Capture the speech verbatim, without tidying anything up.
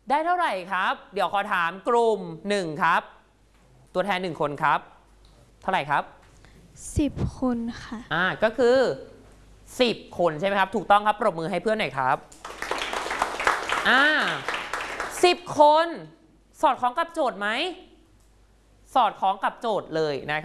ได้เท่าไหร่ครับเดี๋ยวขอถามกลุ่มหนึ่งครับตัวแทนหนึ่งคนครับเท่าไหร่ครับสิบคนค่ะอ่าก็คือสิบคนใช่ไหมครับถูกต้องครับปรบมือให้เพื่อนหน่อยครับอ่าสิบคนสอดคล้องกับโจทย์ไหมสอดคล้องกับโจทย์เลยนะครับ